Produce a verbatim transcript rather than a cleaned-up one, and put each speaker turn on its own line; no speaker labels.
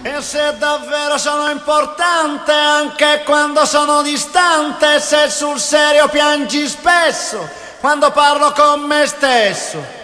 E se davvero sono importante, anche quando sono distante, se sul serio piangi spesso, quando parlo con me stesso.